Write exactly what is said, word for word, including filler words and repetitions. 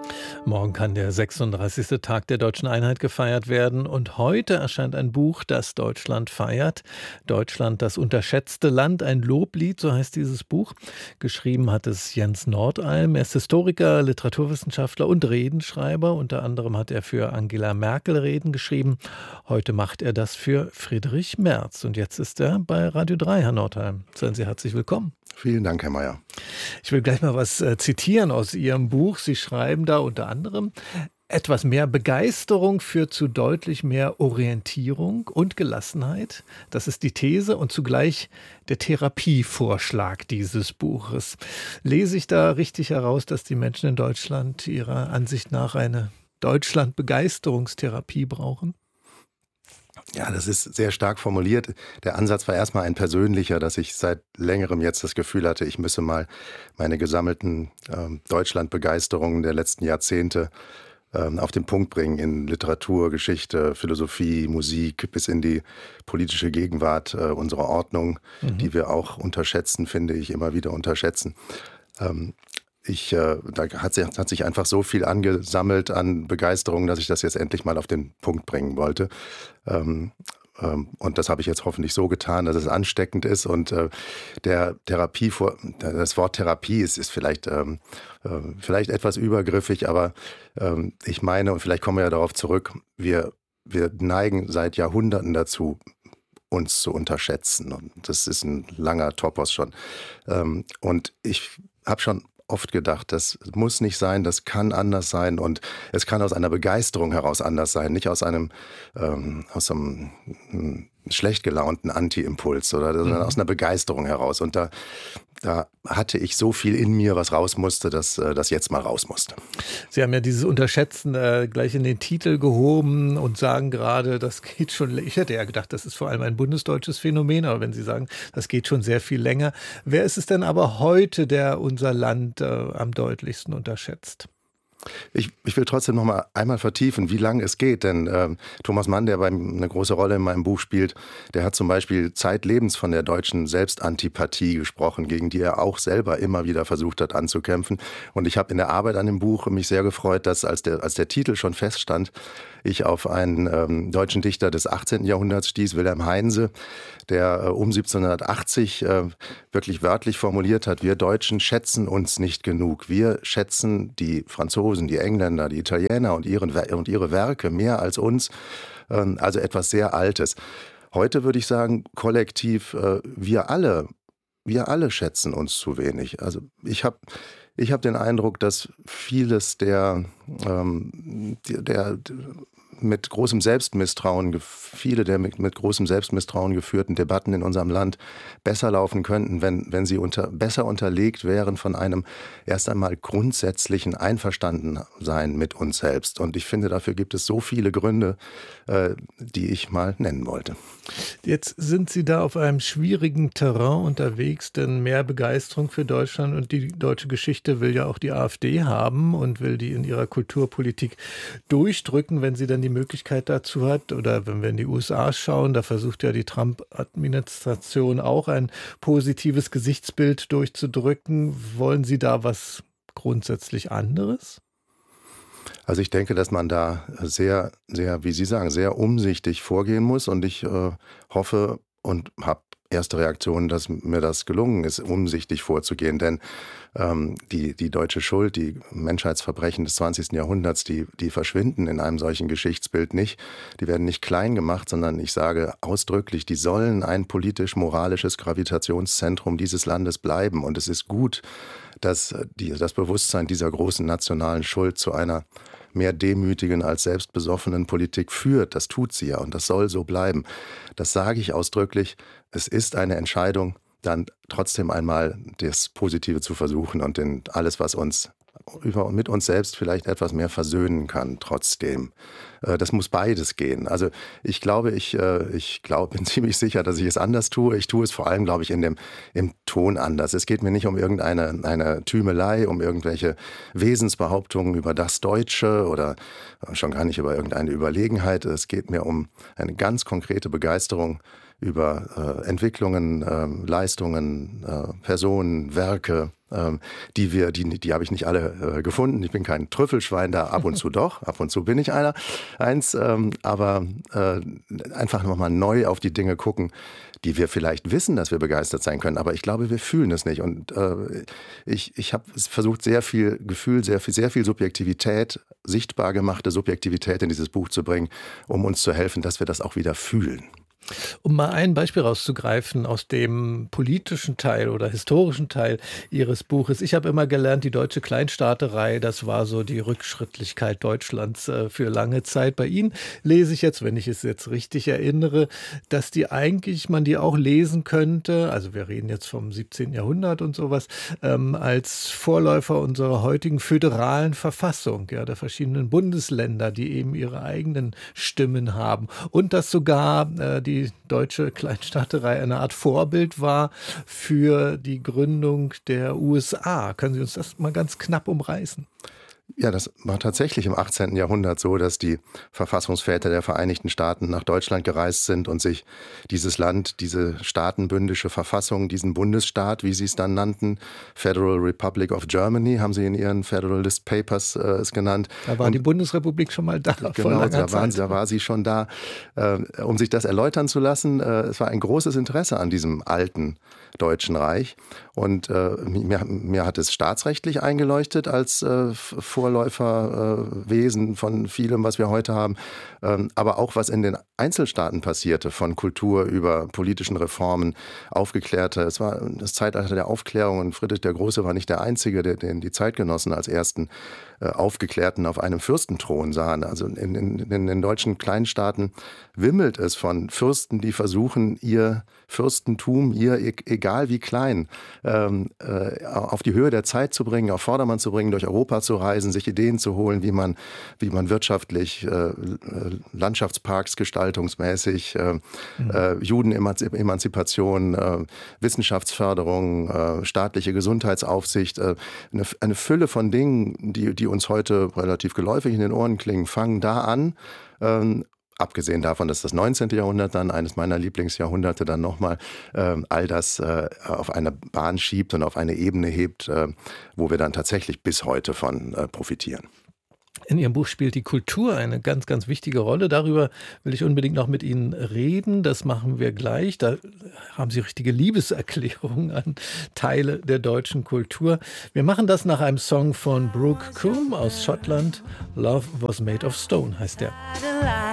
Morgen kann der sechsunddreißigste Tag der Deutschen Einheit gefeiert werden und heute erscheint ein Buch, das Deutschland feiert. Deutschland, das unterschätzte Land, ein Loblied, so heißt dieses Buch. Geschrieben hat es Jens Nordalm. Er ist Historiker, Literaturwissenschaftler und Redenschreiber. Unter anderem hat er für Angela Merkel Reden geschrieben. Heute macht er das für Friedrich Merz. Und jetzt ist er bei Radio drei, Herr Nordalm. Seien Sie herzlich willkommen. Vielen Dank, Herr Mayer. Ich will gleich mal was äh, zitieren aus Ihrem Buch. Sie schreiben da unter anderem: Etwas mehr Begeisterung führt zu deutlich mehr Orientierung und Gelassenheit. Das ist die These und zugleich der Therapievorschlag dieses Buches. Lese ich da richtig heraus, dass die Menschen in Deutschland Ihrer Ansicht nach eine Deutschland-Begeisterungstherapie brauchen? Ja, das ist sehr stark formuliert. Der Ansatz war erstmal ein persönlicher, dass ich seit längerem jetzt das Gefühl hatte, ich müsse mal meine gesammelten ähm, Deutschland-Begeisterungen der letzten Jahrzehnte ähm, auf den Punkt bringen in Literatur, Geschichte, Philosophie, Musik bis in die politische Gegenwart äh, unserer Ordnung, mhm. die wir auch unterschätzen, finde ich, immer wieder unterschätzen. Ähm, Ich, äh, da hat sich, hat sich einfach so viel angesammelt an Begeisterung, dass ich das jetzt endlich mal auf den Punkt bringen wollte. Ähm, ähm, und das habe ich jetzt hoffentlich so getan, dass es ansteckend ist. Und äh, der Therapie, das Wort Therapie ist, ist vielleicht, ähm, äh, vielleicht etwas übergriffig, aber ähm, ich meine, und vielleicht kommen wir ja darauf zurück, wir, wir neigen seit Jahrhunderten dazu, uns zu unterschätzen. Und das ist ein langer Topos schon. Ähm, und ich habe schon oft gedacht, das muss nicht sein, das kann anders sein und es kann aus einer Begeisterung heraus anders sein, nicht aus einem, ähm, aus einem m, schlecht gelaunten Anti-Impuls, oder, sondern mhm. aus einer Begeisterung heraus. Und da, da hatte ich so viel in mir, was raus musste, dass äh, das jetzt mal raus musste. Sie haben ja dieses Unterschätzen äh, gleich in den Titel gehoben und sagen gerade, das geht schon, ich hätte ja gedacht, das ist vor allem ein bundesdeutsches Phänomen, aber wenn Sie sagen, das geht schon sehr viel länger. Wer ist es denn aber heute, der unser Land äh, am deutlichsten unterschätzt? Ich, ich will trotzdem noch mal einmal vertiefen, wie lange es geht, denn äh, Thomas Mann, der beim, eine große Rolle in meinem Buch spielt, der hat zum Beispiel zeitlebens von der deutschen Selbstantipathie gesprochen, gegen die er auch selber immer wieder versucht hat anzukämpfen. Und ich habe in der Arbeit an dem Buch mich sehr gefreut, dass als der, als der Titel schon feststand, ich auf einen ähm, deutschen Dichter des achtzehnten Jahrhunderts stieß, Wilhelm Heinse, der äh, um siebzehnhundertachtzig äh, wirklich wörtlich formuliert hat: Wir Deutschen schätzen uns nicht genug. Wir schätzen die Franzosen, die Engländer, die Italiener und, ihren, und ihre Werke mehr als uns. Äh, also etwas sehr Altes. Heute würde ich sagen, kollektiv, äh, wir alle, wir alle schätzen uns zu wenig. Also ich habe ich hab den Eindruck, dass vieles der, ähm, der, der mit großem Selbstmisstrauen, viele der mit, mit großem Selbstmisstrauen geführten Debatten in unserem Land besser laufen könnten, wenn, wenn sie unter, besser unterlegt wären von einem erst einmal grundsätzlichen Einverstandensein mit uns selbst. Und ich finde, dafür gibt es so viele Gründe, äh, die ich mal nennen wollte. Jetzt sind Sie da auf einem schwierigen Terrain unterwegs, denn mehr Begeisterung für Deutschland und die deutsche Geschichte will ja auch die AfD haben und will die in ihrer Kulturpolitik durchdrücken, wenn sie dann die Möglichkeit dazu hat. Oder wenn wir in die U S A schauen, da versucht ja die Trump-Administration auch ein positives Gesichtsbild durchzudrücken. Wollen Sie da was grundsätzlich anderes? Also ich denke, dass man da sehr, sehr, wie Sie sagen, sehr umsichtig vorgehen muss. Und ich äh, hoffe und habe erste Reaktionen, dass mir das gelungen ist, umsichtig vorzugehen. Denn ähm, die, die deutsche Schuld, die Menschheitsverbrechen des zwanzigsten Jahrhunderts, die, die verschwinden in einem solchen Geschichtsbild nicht. Die werden nicht klein gemacht, sondern ich sage ausdrücklich, die sollen ein politisch-moralisches Gravitationszentrum dieses Landes bleiben. Und es ist gut, dass die, das Bewusstsein dieser großen nationalen Schuld zu einer mehr demütigen als selbstbesoffenen Politik führt. Das tut sie ja und das soll so bleiben. Das sage ich ausdrücklich. Es ist eine Entscheidung, dann trotzdem einmal das Positive zu versuchen und in alles, was uns über mit uns selbst vielleicht etwas mehr versöhnen kann, trotzdem. Das muss beides gehen. Also ich glaube, ich, ich glaub, bin ziemlich sicher, dass ich es anders tue. Ich tue es vor allem, glaube ich, in dem, im Ton anders. Es geht mir nicht um irgendeine eine Tümelei, um irgendwelche Wesensbehauptungen über das Deutsche oder schon gar nicht über irgendeine Überlegenheit. Es geht mir um eine ganz konkrete Begeisterung über äh, Entwicklungen, äh, Leistungen, äh, Personen, Werke, ähm, die wir, die, die habe ich nicht alle äh, gefunden. Ich bin kein Trüffelschwein, da ab und zu doch, ab und zu bin ich einer, eins, ähm, aber äh, einfach nochmal neu auf die Dinge gucken, die wir vielleicht wissen, dass wir begeistert sein können, aber ich glaube, wir fühlen es nicht. Und äh, ich, ich habe versucht, sehr viel Gefühl, sehr viel, sehr viel Subjektivität, sichtbar gemachte Subjektivität in dieses Buch zu bringen, um uns zu helfen, dass wir das auch wieder fühlen. Um mal ein Beispiel rauszugreifen aus dem politischen Teil oder historischen Teil Ihres Buches. Ich habe immer gelernt, die deutsche Kleinstaaterei, das war so die Rückschrittlichkeit Deutschlands äh, für lange Zeit. Bei Ihnen lese ich jetzt, wenn ich es jetzt richtig erinnere, dass die eigentlich, man die auch lesen könnte, also wir reden jetzt vom siebzehnten Jahrhundert und sowas, ähm, als Vorläufer unserer heutigen föderalen Verfassung, ja, der verschiedenen Bundesländer, die eben ihre eigenen Stimmen haben. Und dass sogar äh, die die deutsche Kleinstaaterei eine Art Vorbild war für die Gründung der U S A. Können Sie uns das mal ganz knapp umreißen? Ja, das war tatsächlich im achtzehnten Jahrhundert so, dass die Verfassungsväter der Vereinigten Staaten nach Deutschland gereist sind und sich dieses Land, diese staatenbündische Verfassung, diesen Bundesstaat, wie sie es dann nannten, Federal Republic of Germany, haben sie in ihren Federalist Papers äh, es genannt. Da war und, die Bundesrepublik schon mal da. Genau, da, waren, da war sie schon da, äh, um sich das erläutern zu lassen. Äh, es war ein großes Interesse an diesem alten Deutschen Reich. Und äh, mir, mir hat es staatsrechtlich eingeleuchtet als äh, Vorläuferwesen äh, von vielem, was wir heute haben. Ähm, aber auch, was in den Einzelstaaten passierte, von Kultur über politischen Reformen, aufgeklärte. Es war das Zeitalter der Aufklärung und Friedrich der Große war nicht der Einzige, der, den die Zeitgenossen als ersten äh, Aufgeklärten auf einem Fürstenthron sahen. Also in, in, in den deutschen Kleinstaaten wimmelt es von Fürsten, die versuchen, ihr Fürstentum, ihr, egal wie klein, ähm, äh, auf die Höhe der Zeit zu bringen, auf Vordermann zu bringen, durch Europa zu reisen, sich Ideen zu holen, wie man, wie man wirtschaftlich, äh, Landschaftsparks gestaltungsmäßig, äh, mhm. äh, Judenemanzipation, äh, Wissenschaftsförderung, äh, staatliche Gesundheitsaufsicht, äh, eine, eine Fülle von Dingen, die, die uns heute relativ geläufig in den Ohren klingen, fangen da an. Ähm, Abgesehen davon, dass das neunzehnte Jahrhundert dann, eines meiner Lieblingsjahrhunderte, dann nochmal äh, all das äh, auf eine Bahn schiebt und auf eine Ebene hebt, äh, wo wir dann tatsächlich bis heute von äh, profitieren. In Ihrem Buch spielt die Kultur eine ganz, ganz wichtige Rolle. Darüber will ich unbedingt noch mit Ihnen reden. Das machen wir gleich. Da haben Sie richtige Liebeserklärungen an Teile der deutschen Kultur. Wir machen das nach einem Song von Brooke Coombe aus Schottland. Love Was Made of Stone heißt der.